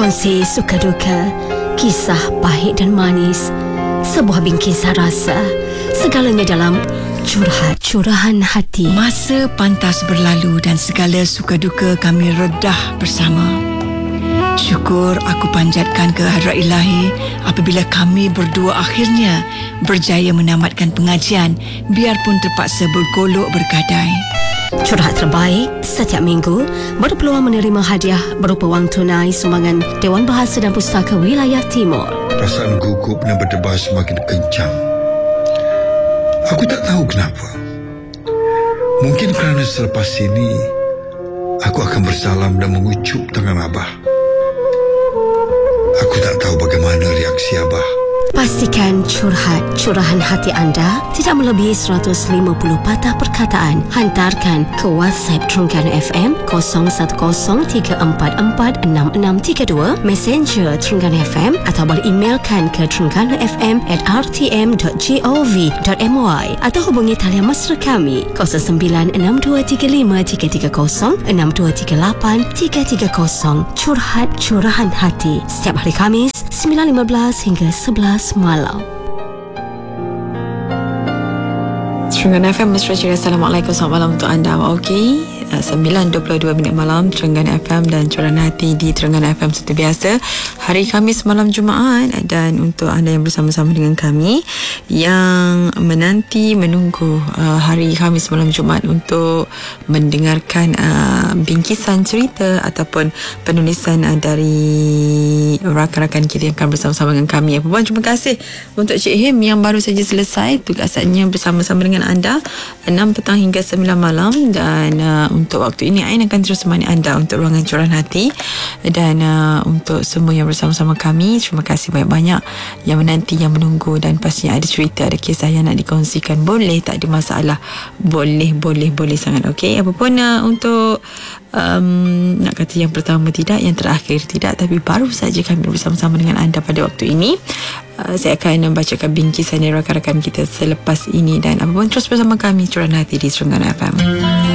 Berkongsi suka duka, kisah pahit dan manis, sebuah bingkisan rasa, segalanya dalam curhat-curahan hati. Masa pantas berlalu dan segala suka duka kami redah bersama. Syukur aku panjatkan ke hadrat Ilahi apabila kami berdua akhirnya berjaya menamatkan pengajian biarpun terpaksa bergolok bergadai. Curhat terbaik setiap minggu berpeluang menerima hadiah berupa wang tunai sumbangan Dewan Bahasa dan Pustaka Wilayah Timur. Perasaan gugup dan berdebar semakin kencang. Aku tak tahu kenapa. Mungkin kerana selepas ini aku akan bersalam dan mengucup tangan Abah. Aku tak tahu bagaimana reaksi Abah. Pastikan curhat-curahan hati anda tidak melebihi 150 patah perkataan. Hantarkan ke WhatsApp Terengganu FM 0103446632, Messenger Terengganu FM atau boleh emailkan ke terengganu.fm@rtm.gov.my atau hubungi talian mesra kami 0962353330 6238 330. Curhat-curahan hati setiap hari Khamis 9.15 hingga 11 malam. Terengganu FM Mesra Ceria. Assalamualaikum, selamat malam untuk anda. Okey, 9.22 minit malam, Terengganu FM dan Curahan Hati di Terengganu FM seperti biasa. Hari Khamis malam Jumaat, dan untuk anda yang bersama-sama dengan kami yang menunggu hari Khamis malam Jumaat untuk mendengarkan bingkisan cerita ataupun penulisan dari rakan-rakan kita yang akan bersama-sama dengan kami. Puan, terima kasih untuk Cik Him yang baru saja selesai tugasannya bersama-sama dengan anda 6 petang hingga 9 malam, dan untuk waktu ini Ain akan terus menemani anda untuk ruangan curahan hati. Dan untuk semua yang bersama-sama kami, terima kasih banyak-banyak yang menanti, yang menunggu, dan pastinya ada cerita, ada kisah yang nak dikongsikan. Boleh, tak ada masalah. Boleh sangat. Okey, apapun untuk nak kata yang pertama tidak, yang terakhir tidak, tapi baru saja kami bersama-sama dengan anda pada waktu ini. Saya akan membacakan bingkisan dari rakan-rakan kita selepas ini, dan apapun terus bersama kami Curahan Hati di Terengganu FM.